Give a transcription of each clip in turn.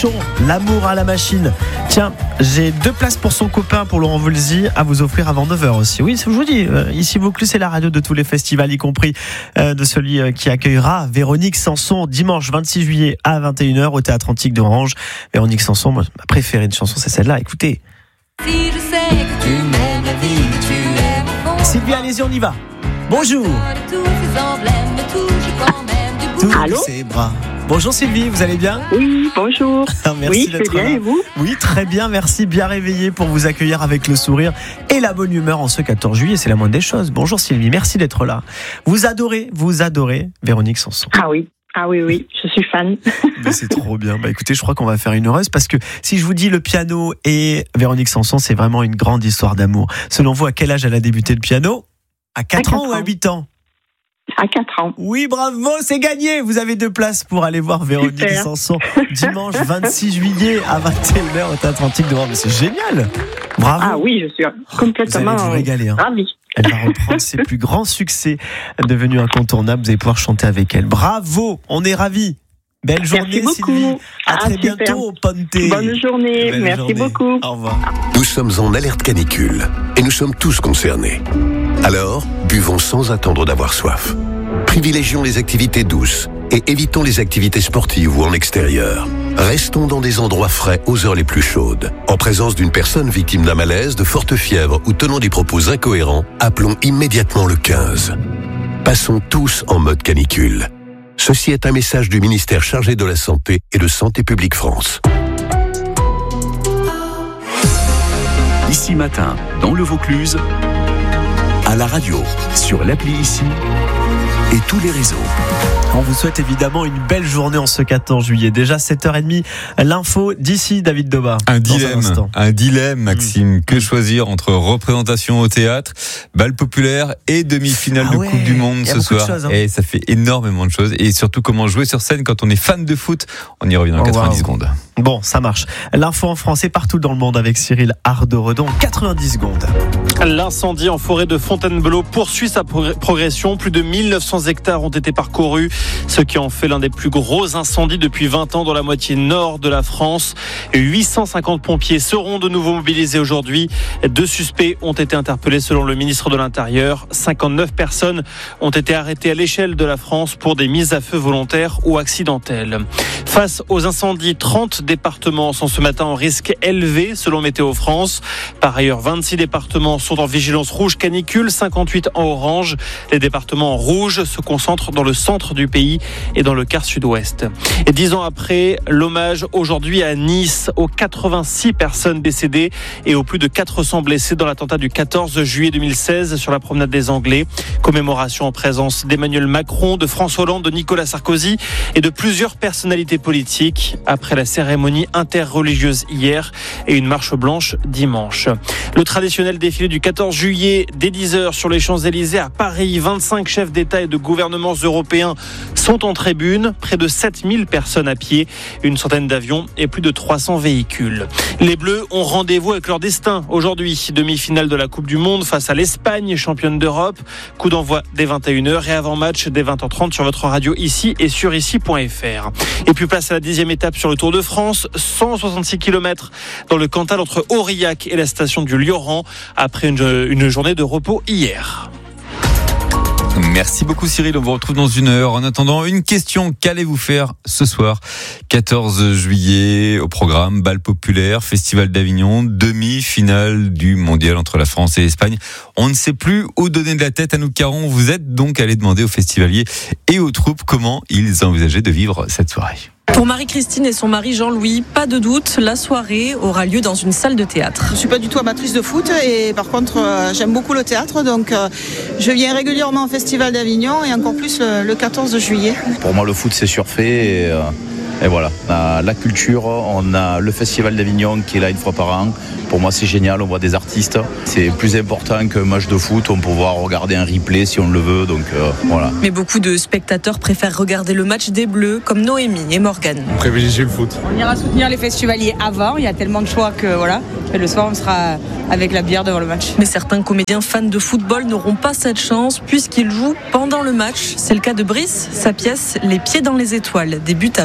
L'amour à la machine. Tiens, j'ai 2 places pour son copain, pour Laurent Voulzy, à vous offrir avant 9h aussi. Oui, je vous dis, ici Vaucluse, c'est la radio de tous les festivals, y compris de celui qui accueillera Véronique Sanson dimanche 26 juillet à 21h au Théâtre Antique d'Orange. Véronique Sanson, moi, ma préférée de chanson, c'est celle-là. Écoutez. Si je sais que tu m'aimes la vie, tu aimes au fond. Sylvie, allez-y, on y va. Bonjour. Tous ces emblèmes me touchent quand même du bout. Tous ses bras. Bonjour Sylvie, vous allez bien ? Oui, bonjour. Merci oui, d'être bien, là. et vous ? Oui, très bien, merci, bien réveillé pour vous accueillir avec le sourire et la bonne humeur en ce 14 juillet, c'est la moindre des choses. Bonjour Sylvie, merci d'être là. Vous adorez Véronique Sanson. Ah oui, je suis fan. Mais c'est trop bien. Bah écoutez, je crois qu'on va faire une heureuse parce que si je vous dis le piano et Véronique Sanson, c'est vraiment une grande histoire d'amour. Selon vous, à quel âge elle a débuté le piano ? À 4 ans ou à 8 ans ? À 4 ans. Oui, bravo, c'est gagné. Vous avez 2 places pour aller voir Véronique Super. Sanson dimanche 26 juillet à 21h au Théâtre Antique d'Orange. Mais c'est génial. Bravo. Ah oui, je suis Vous complètement allez vous régaler. Hein. ravie. Elle va reprendre ses plus grands succès devenus incontournables. Vous allez pouvoir chanter avec elle. Bravo, on est ravis. Belle journée, Merci beaucoup. Sylvie. À très super. bientôt au Ponte. Bonne journée, Belle merci journée. beaucoup. Au revoir. Nous sommes en alerte canicule et nous sommes tous concernés. Alors, buvons sans attendre d'avoir soif. Privilégions les activités douces et évitons les activités sportives ou en extérieur. Restons dans des endroits frais aux heures les plus chaudes. En présence d'une personne victime d'un malaise, de forte fièvre ou tenant des propos incohérents, appelons immédiatement le 15. Passons tous en mode canicule. Ceci est un message du ministère chargé de la Santé et de Santé publique France. Ici Matin, dans le Vaucluse, à la radio, sur l'appli Ici et tous les réseaux. On vous souhaite évidemment une belle journée en ce 14 juillet. Déjà 7h30, l'info d'ici, David Doba. Un dilemme, Maxime. Que choisir entre représentation au théâtre, bal populaire et demi-finale de Coupe du Monde ce soir. Et ça fait énormément de choses. Et surtout, comment jouer sur scène quand on est fan de foot. On y revient dans 90 secondes. Bon, ça marche. L'info en français partout dans le monde avec Cyril Ardoredon. 90 secondes. L'incendie en forêt de Fontainebleau poursuit sa progression. Plus de 1900 hectares ont été parcourus, ce qui en fait l'un des plus gros incendies depuis 20 ans dans la moitié nord de la France. 850 pompiers seront de nouveau mobilisés aujourd'hui. 2 suspects ont été interpellés selon le ministre de l'Intérieur. 59 personnes ont été arrêtées à l'échelle de la France pour des mises à feu volontaires ou accidentelles. Face aux incendies, 30 départements sont ce matin en risque élevé selon Météo France. Par ailleurs, 26 départements sont en vigilance rouge canicule, 58 en orange. Les départements en rouge se concentrent dans le centre du pays et dans le quart sud-ouest. Et 10 ans après, l'hommage aujourd'hui à Nice aux 86 personnes décédées et aux plus de 400 blessés dans l'attentat du 14 juillet 2016 sur la promenade des Anglais. Commémoration en présence d'Emmanuel Macron, de François Hollande, de Nicolas Sarkozy et de plusieurs personnalités politiques après la cérémonie interreligieuse hier et une marche blanche dimanche. Le traditionnel défilé du 14 juillet dès 10h sur les Champs-Élysées à Paris. 25 chefs d'État et de gouvernements européens sont en tribune. Près de 7000 personnes à pied, une centaine d'avions et plus de 300 véhicules. Les Bleus ont rendez-vous avec leur destin aujourd'hui. Demi-finale de la Coupe du Monde face à l'Espagne, championne d'Europe. Coup d'envoi dès 21h et avant-match dès 20h30 sur votre radio ici et sur ici.fr. Et puis place à la 10e étape sur le Tour de France. 166 km dans le Cantal entre Aurillac et la station du Lioran après une journée de repos hier. Merci beaucoup Cyril, on vous retrouve dans 1 heure. En attendant, une question, qu'allez-vous faire ce soir 14 juillet au programme, bal populaire, Festival d'Avignon, demi-finale du mondial entre la France et l'Espagne. On ne sait plus où donner de la tête. Anouk Caron, vous êtes donc allé demander aux festivaliers et aux troupes comment ils envisageaient de vivre cette soirée. Pour Marie-Christine et son mari Jean-Louis, pas de doute, la soirée aura lieu dans une salle de théâtre. Je ne suis pas du tout amatrice de foot et par contre j'aime beaucoup le théâtre, donc je viens régulièrement au Festival d'Avignon et encore plus le 14 juillet. Pour moi le foot c'est surfait et voilà, on a la culture, on a le Festival d'Avignon qui est là une fois par an. Pour moi c'est génial, on voit des artistes, c'est plus important qu'un match de foot, on peut pouvoir regarder un replay si on le veut, donc voilà. Mais beaucoup de spectateurs préfèrent regarder le match des Bleus comme Noémie et Morgane. On privilégie le foot. On ira soutenir les festivaliers avant, il y a tellement de choix que voilà, et le soir on sera avec la bière devant le match. Mais certains comédiens fans de football n'auront pas cette chance puisqu'ils jouent pendant le match. C'est le cas de Brice, sa pièce Les Pieds dans les étoiles débute à 21h.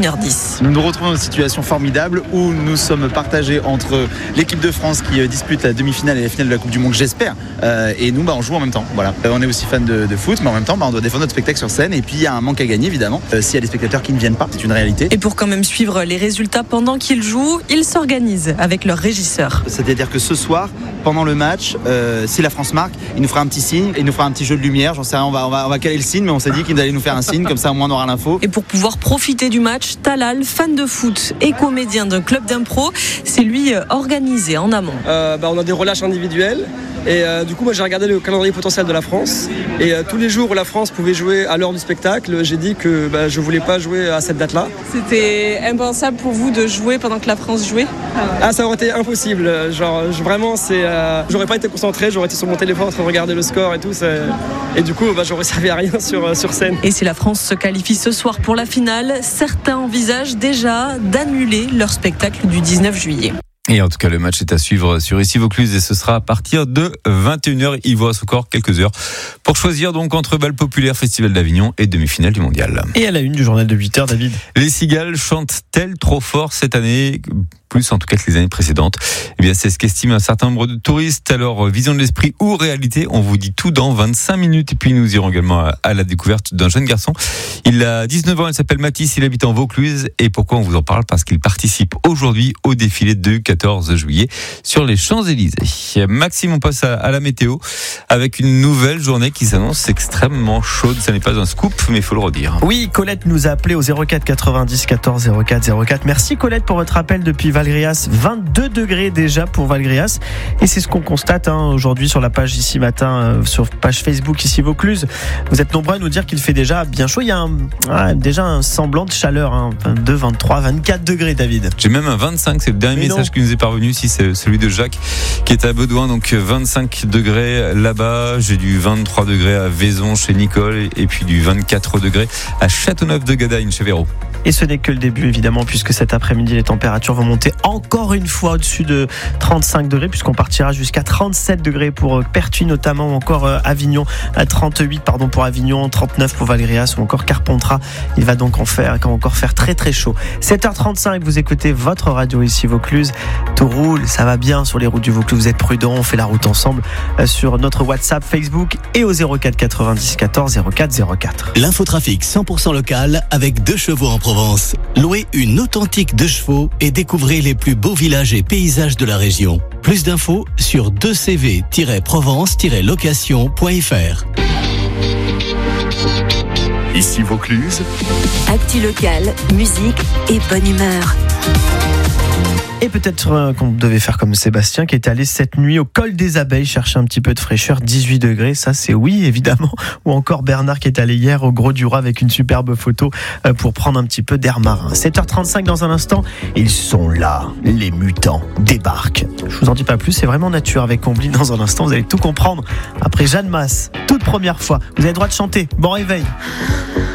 1h10. Nous nous retrouvons dans une situation formidable où nous sommes partagés entre l'équipe de France qui dispute la demi-finale et la finale de la Coupe du Monde, j'espère, et nous on joue en même temps. Voilà. On est aussi fan de foot, mais en même temps on doit défendre notre spectacle sur scène, et puis il y a un manque à gagner évidemment s'il y a des spectateurs qui ne viennent pas, c'est une réalité. Et pour quand même suivre les résultats pendant qu'ils jouent, ils s'organisent avec leur régisseur. C'est-à-dire que ce soir, pendant le match, si la France marque, il nous fera un petit signe, il nous fera un petit jeu de lumière, j'en sais rien, on va caler le signe, mais on s'est dit qu'il allait nous faire un signe, comme ça au moins on aura l'info. Et pour pouvoir profiter du match, Talal, fan de foot et comédien d'un club d'impro, c'est lui organisé en amont. On a des relâches individuels. Et du coup, moi j'ai regardé le calendrier potentiel de la France. Et tous les jours où la France pouvait jouer à l'heure du spectacle, j'ai dit que je voulais pas jouer à cette date-là. C'était impensable pour vous de jouer pendant que la France jouait ? Ça aurait été impossible. Vraiment, j'aurais pas été concentré, j'aurais été sur mon téléphone en train de regarder le score et tout. Et du coup, j'aurais servi à rien sur scène. Et si la France se qualifie ce soir pour la finale, certains envisagent déjà d'annuler leur spectacle du 19 juillet. Et en tout cas, le match est à suivre sur Ici Vaucluse et ce sera à partir de 21h. Il vous reste encore quelques heures pour choisir donc entre bal populaire, Festival d'Avignon et demi-finale du mondial. Et à la une du journal de 8h, David. Les cigales chantent-elles trop fort cette année ? Plus en tout cas que les années précédentes. Eh bien, c'est ce qu'estime un certain nombre de touristes. Alors, vision de l'esprit ou réalité, on vous dit tout dans 25 minutes. Et puis, nous irons également à la découverte d'un jeune garçon. Il a 19 ans, il s'appelle Mathis, il habite en Vaucluse. Et pourquoi on vous en parle ? Parce qu'il participe aujourd'hui au défilé du 14 juillet sur les Champs-Élysées. Maxime, on passe à la météo avec une nouvelle journée qui s'annonce extrêmement chaude. Ça n'est pas un scoop, mais il faut le redire. Oui, Colette nous a appelé au 04 90 14 04 04. Merci Colette pour votre appel depuis Valgrias, 22 degrés déjà pour Valgrias, et c'est ce qu'on constate aujourd'hui sur la page Ici Matin, sur page Facebook Ici Vaucluse. Vous êtes nombreux à nous dire qu'il fait déjà bien chaud. Il y a déjà un semblant de chaleur, 22, 23, 24 degrés, David. J'ai même un 25, c'est le dernier message qui nous est parvenu ici, c'est celui de Jacques qui est à Bedouin, donc 25 degrés là-bas. J'ai du 23 degrés à Vaison chez Nicole et puis du 24 degrés à Châteauneuf-de-Gadagne chez Véro. Et ce n'est que le début évidemment, puisque cet après-midi les températures vont monter encore une fois au-dessus de 35 degrés, puisqu'on partira jusqu'à 37 degrés pour Pertuis notamment, ou encore Avignon, 38 pour Avignon, 39 pour Valgrias ou encore Carpentras. Il va donc encore faire très très chaud. 7h35, vous écoutez votre radio Ici Vaucluse. Tout roule, ça va bien sur les routes du Vaucluse, vous êtes prudents, on fait la route ensemble sur notre WhatsApp, Facebook et au 04 90 14 04 04. L'infotrafic 100% local avec 2 chevaux en Provence. Louez une authentique 2 chevaux et découvrez les plus beaux villages et paysages de la région. Plus d'infos sur 2cv-provence-location.fr. Ici Vaucluse. Actu locale, musique et bonne humeur. Et peut-être qu'on devait faire comme Sébastien qui est allé cette nuit au col des Abeilles chercher un petit peu de fraîcheur, 18 degrés, ça c'est oui évidemment. Ou encore Bernard qui est allé hier au Gros du Roi avec une superbe photo pour prendre un petit peu d'air marin. 7h35 dans un instant, ils sont là, les mutants débarquent. Je vous en dis pas plus, c'est vraiment nature avec Combly dans un instant, vous allez tout comprendre. Après Jeanne Masse, toute première fois, vous avez le droit de chanter, bon réveil.